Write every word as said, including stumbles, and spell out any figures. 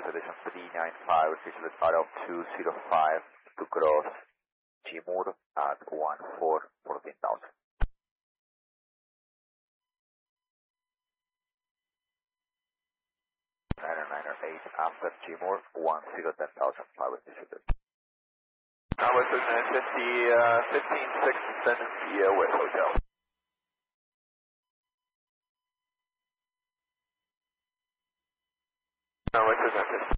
Station three nine five, reach the car of two zero five to cross Jimur at one four fourteen thousand. niner niner eight after Jimur, one zero ten thousand, five issued. Tower fifty, uh, fifteen six seventy uh, West Hotel. Tower fifty.